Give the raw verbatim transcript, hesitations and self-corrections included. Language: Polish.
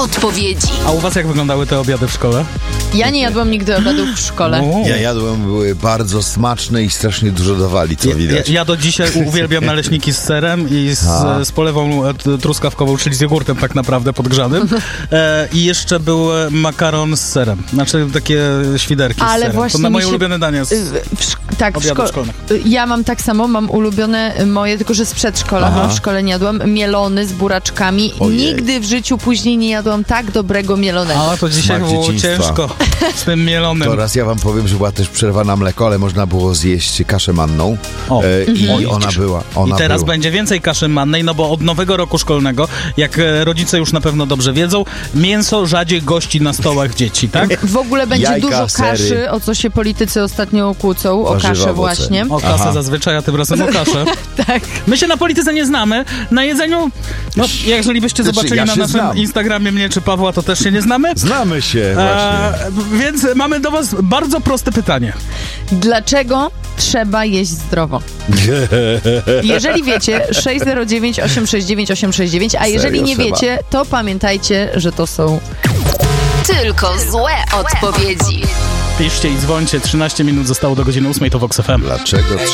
odpowiedzi. A u was jak wyglądały te obiady w szkole? Ja nie jadłam nigdy obiadów w szkole. O. Ja jadłem, były bardzo smaczne i strasznie dużo dawali, co Ja, ja, widać. ja do dzisiaj uwielbiam naleśniki z serem i z, A. z polewą e, t- truskawkową, czyli z jogurtem tak naprawdę podgrzanym. E, I jeszcze był e, makaron z serem. Znaczy takie świderki Ale z serem. właśnie To na mi moje się- ulubione dania z Y, w szk- tak, w obiadów szko- szkolnych. y, ja mam tak samo, mam ulubione y, moje, tylko że z przedszkola, Aha. bo w szkole nie jadłam, mielony z buraczkami. Ojej. Nigdy w życiu później nie jadłam tak dobrego mielonego. A to dzisiaj Smak było dzieciństwa. ciężko z tym mielonym. Teraz ja wam powiem, że była też przerwa na mleko, ale można było zjeść kaszę manną. O. E, I Mhm. ona była. I Ona teraz była. będzie więcej kaszy mannej, no bo od nowego roku szkolnego, jak e, rodzice już na pewno dobrze wiedzą, mięso rzadziej gości na stołach dzieci, tak? W ogóle będzie Jajka, dużo kaszy, sery. o co się politycy ostatnio kłócą, o Warzywa, kaszę owoce. właśnie. O kasę Aha. zazwyczaj, a tym razem o kaszę. Tak. My się na polityce nie znamy. Na jedzeniu, no jeżeli byście Znaczy, zobaczyli ja na się naszym znam. Instagramie mnie czy Pawła, to też się nie znamy. Znamy się właśnie. E, więc mamy do was bardzo proste pytanie. Dlaczego trzeba jeść zdrowo? Jeżeli wiecie, sześć zero dziewięć osiem sześć dziewięć osiem sześć dziewięć, a jeżeli Serio nie trzeba. wiecie, to pamiętajcie, że to są... Tylko złe odpowiedzi. Piszcie i dzwońcie. trzynaście minut zostało do godziny ósmej, to Vox F M. Dlaczego